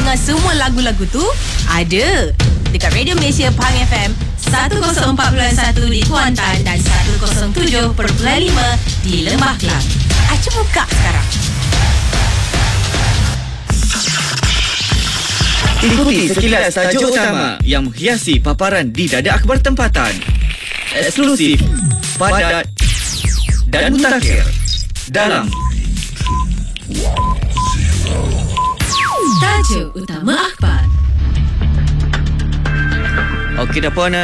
dengar semua lagu-lagu tu? Ada dekat Radio Malaysia Pahang FM 104.1 di Kuantan dan 107.5 di Lembah Kelang. Cuba buka sekarang. Ikuti sekilas tajuk utama yang menghiasi paparan di Dadak Akhbar Tempatan. Eksklusif, padat dan mutakhir dalam Tajuk utama akhbar. Okey, dah pun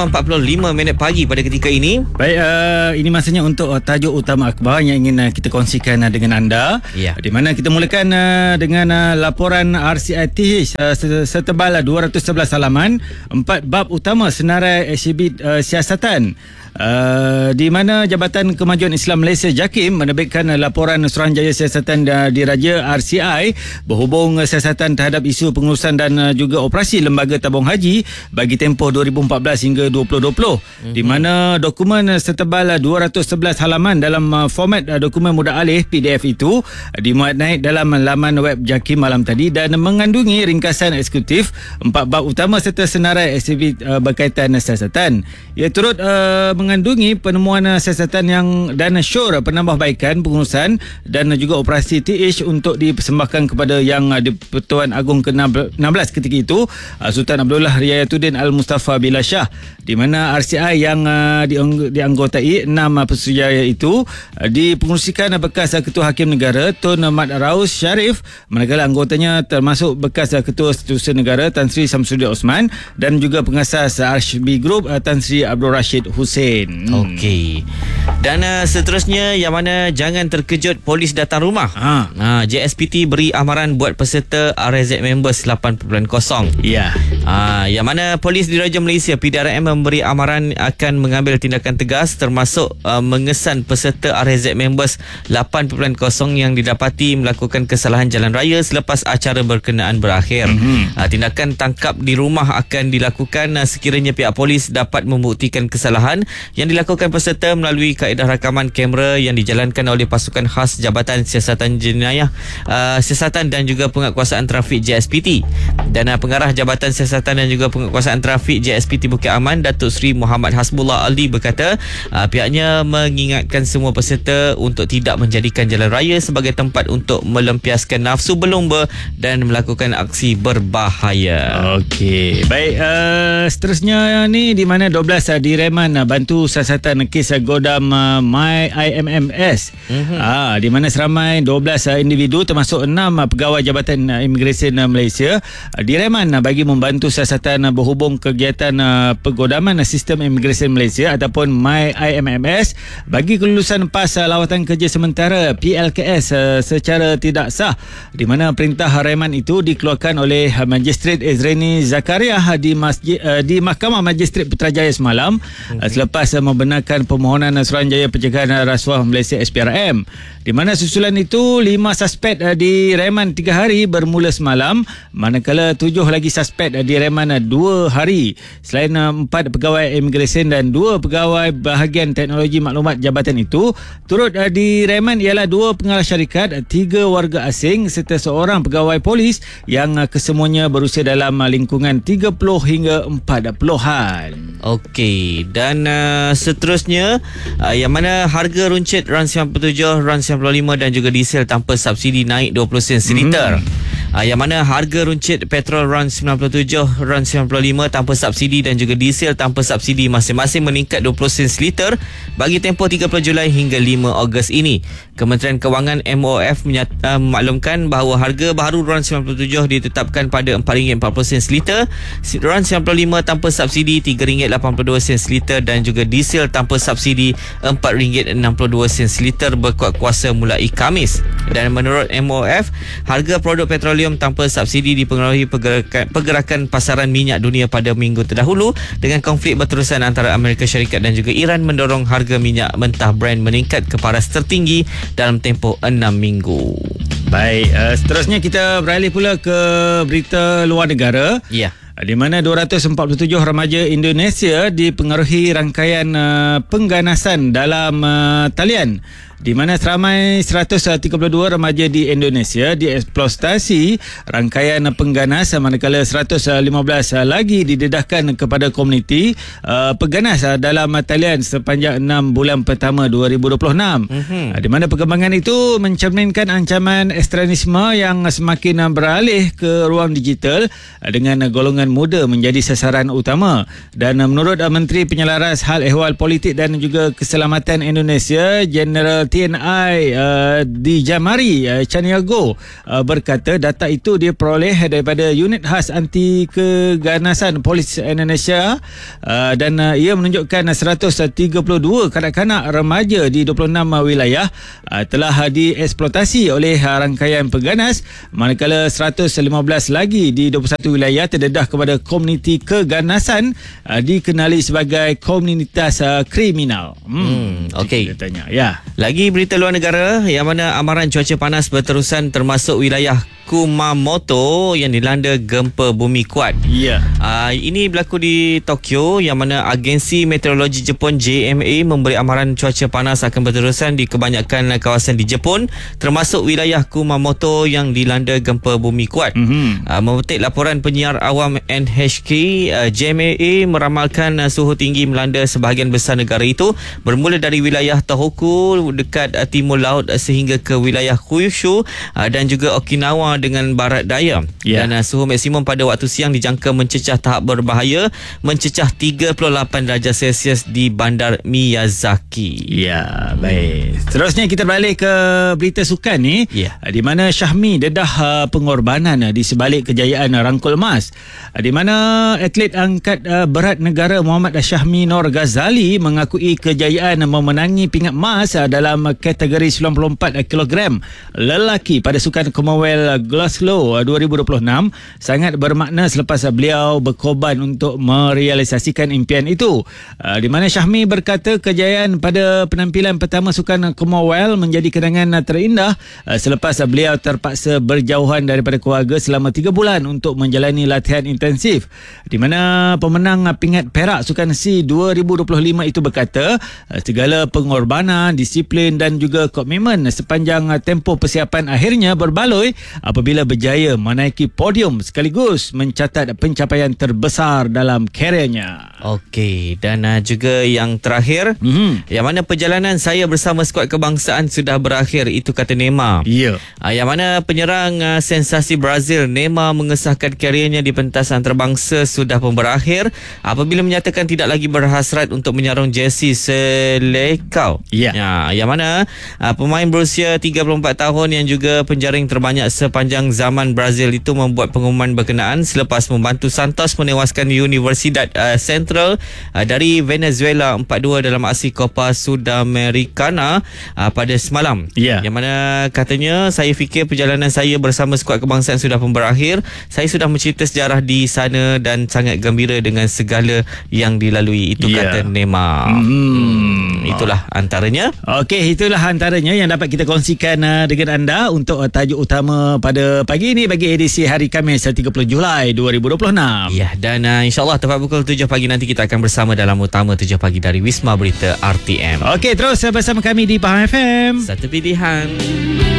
6.45 pagi pada ketika ini. Baik, ini masanya untuk tajuk utama akhbar yang ingin kita kongsikan dengan anda. Ya. Di mana kita mulakan dengan laporan RCITH setebal 211 halaman, 4 bab utama senarai eksibit siasatan. Di mana Jabatan Kemajuan Islam Malaysia JAKIM menerbitkan laporan Suruhanjaya Siasatan Diraja RCI berhubung siasatan terhadap isu pengurusan dan juga operasi Lembaga Tabung Haji bagi tempoh 2014 hingga 2020, di mana dokumen setebal 211 halaman dalam format dokumen mudah alih PDF itu dimuat naik dalam laman web JAKIM malam tadi dan mengandungi ringkasan eksekutif 4 bab utama serta senarai eksibit berkaitan siasatan. Ia turut mengandungi penemuan siasatan yang dan syur penambahbaikan pengurusan dan juga operasi TH untuk dipersembahkan kepada Yang di-Pertuan Agong ke-16 ketika itu, Sultan Abdullah Riayatuddin Al-Mustafa Billah Shah, di mana RCI yang dianggotai 6 pesuruhjaya itu dipengerusikan bekas Ketua Hakim Negara Tun Mat Raus Sharif, manakala anggotanya termasuk bekas Ketua Setiausaha Negara Tan Sri Samsudin Osman dan juga pengasas RHB Group Tan Sri Abdul Rashid Hussein. Okey. Dan seterusnya yang mana jangan terkejut polis datang rumah. JSPT beri amaran buat peserta RZ Members 8.0. Ya. Yang mana polis Diraja Malaysia PDRM memberi amaran akan mengambil tindakan tegas termasuk mengesan peserta RZ Members 8.0 yang didapati melakukan kesalahan jalan raya selepas acara berkenaan berakhir. Tindakan tangkap di rumah akan dilakukan sekiranya pihak polis dapat membuktikan kesalahan yang dilakukan peserta melalui kaedah rakaman kamera yang dijalankan oleh pasukan khas Jabatan Siasatan Jenayah Siasatan dan juga Penguatkuasaan Trafik JSPT. Dan pengarah Jabatan Siasatan dan juga Penguatkuasaan Trafik JSPT Bukit Aman, Datuk Seri Muhammad Hasbullah Aldi berkata pihaknya mengingatkan semua peserta untuk tidak menjadikan jalan raya sebagai tempat untuk melampiaskan nafsu berlumba dan melakukan aksi berbahaya. Okey, baik, seterusnya ni di mana 12 direman bantu siasatan kes Godam MyIMMS. Di mana seramai 12 individu termasuk 6 pegawai Jabatan Imigresen Malaysia direman bagi membantu siasatan berhubung kegiatan penggodaman sistem imigresen Malaysia ataupun MyIMMS bagi kelulusan pas lawatan kerja sementara PLKS secara tidak sah, di mana perintah reman itu dikeluarkan oleh Magistrat Ezreni Zakaria di Mahkamah Magistrat Putrajaya semalam selepas membenarkan permohonan Suruhanjaya Pencegahan Rasuah Malaysia SPRM, di mana susulan itu 5 suspek direman 3 hari bermula semalam, manakala 7 lagi suspek direman 2 hari. Selain 4 pegawai imigresen dan 2 pegawai bahagian teknologi maklumat jabatan itu, turut direman ialah 2 pengarah syarikat, 3 warga asing serta seorang pegawai polis yang kesemuanya berusia dalam lingkungan 30 hingga 40-an. Okey, dan seterusnya yang mana harga runcit RON 97, RON 95 dan juga diesel tanpa subsidi naik 20 sen seliter. Yang mana harga runcit petrol RON 97, RON 95 tanpa subsidi dan juga diesel tanpa subsidi masing-masing meningkat 20 sen seliter bagi tempoh 30 Julai hingga 5 Ogos ini. Kementerian Kewangan MOF memaklumkan bahawa harga baharu RON 97 ditetapkan pada RM4.40 seliter, RON 95 tanpa subsidi RM3.82 seliter dan juga diesel tanpa subsidi RM4.62 seliter berkuat kuasa mulai Khamis. Dan menurut MOF, harga produk petroleum tanpa subsidi dipengaruhi pergerakan pasaran minyak dunia pada minggu terdahulu dengan konflik berterusan antara Amerika Syarikat dan juga Iran mendorong harga minyak mentah Brent meningkat ke paras tertinggi dalam tempoh 6 minggu. Baik, seterusnya kita beralih pula ke berita luar negara. Ya. Di mana 247 remaja Indonesia dipengaruhi rangkaian pengganasan dalam talian di mana seramai 132 remaja di Indonesia dieksploitasi rangkaian pengganas, manakala 115 lagi didedahkan kepada komuniti pengganas dalam talian sepanjang 6 bulan pertama 2026. Di mana perkembangan itu mencerminkan ancaman ekstremisme yang semakin beralih ke ruang digital dengan golongan muda menjadi sasaran utama. Dan menurut Menteri Penyelaras Hal Ehwal Politik dan juga Keselamatan Indonesia, Jeneral TNI Dijamari Chaniago berkata data itu diperoleh daripada unit khas anti keganasan Polis Indonesia dan ia menunjukkan 132 kanak-kanak remaja di 26 wilayah telah dieksploitasi oleh rangkaian pengganas, manakala 115 lagi di 21 wilayah terdedah kepada komuniti keganasan dikenali sebagai komunitas kriminal. Okey. Tanya. Ya. Lagi berita luar negara yang mana amaran cuaca panas berterusan termasuk wilayah Kumamoto yang dilanda gempa bumi kuat. Ya. Ini berlaku di Tokyo yang mana agensi meteorologi Jepun JMA memberi amaran cuaca panas akan berterusan di kebanyakan kawasan di Jepun termasuk wilayah Kumamoto yang dilanda gempa bumi kuat. Memetik laporan penyiar awam NHK, JMA meramalkan suhu tinggi melanda sebahagian besar negara itu bermula dari wilayah Tohoku dekat timur laut sehingga ke wilayah Kyushu dan juga Okinawa dengan barat daya. Dan suhu maksimum pada waktu siang dijangka mencecah tahap berbahaya, mencecah 38 darjah Celsius di bandar Miyazaki. Ya, baik. Seterusnya kita balik ke berita sukan ni, di mana Syahmi dedah pengorbanan di sebalik kejayaan rangkul emas, di mana atlet angkat berat negara Muhammad Syahmi Nor Ghazali mengakui kejayaan memenangi pingat emas dalam kategori 94 kg lelaki pada Sukan Commonwealth Glasgow 2026 sangat bermakna selepas beliau berkorban untuk merealisasikan impian itu. Di mana Syahmi berkata kejayaan pada penampilan pertama Sukan Commonwealth menjadi kenangan terindah selepas beliau terpaksa berjauhan daripada keluarga selama 3 bulan untuk menjalani latihan intensif. Di mana pemenang pingat perak Sukan SEA 2025 itu berkata segala pengorbanan, disiplin dan juga komitmen sepanjang tempoh persiapan akhirnya berbaloi apabila berjaya menaiki podium sekaligus mencatat pencapaian terbesar dalam kariernya. Okey, dan juga yang terakhir, yang mana perjalanan saya bersama skuad kebangsaan sudah berakhir, itu kata Neymar. Yang mana penyerang sensasi Brazil Neymar mengesahkan kariernya di pentas antarabangsa sudah pun berakhir apabila menyatakan tidak lagi berhasrat untuk menyarung jersey Seleção. Yang mana pemain berusia 34 tahun yang juga penjaring terbanyak sepanjang zaman Brazil itu membuat pengumuman berkenaan selepas membantu Santos menewaskan Universidad Central dari Venezuela 4-2 dalam aksi Copa Sudamericana pada semalam. Yang mana katanya, saya fikir perjalanan saya bersama skuad kebangsaan sudah pun berakhir. Saya sudah mencerita sejarah di sana dan sangat gembira dengan segala yang dilalui. Itu kata Neymar. Itulah antaranya. Okey, itulah antaranya yang dapat kita kongsikan dengan anda untuk tajuk utama pada pagi ini bagi edisi hari Khamis 30 Julai 2026. Ya, dan insyaAllah tepat pukul 7 pagi nanti kita akan bersama dalam Utama 7 pagi dari Wisma Berita RTM. Okey, terus bersama kami di Pahang FM. Satu pilihan.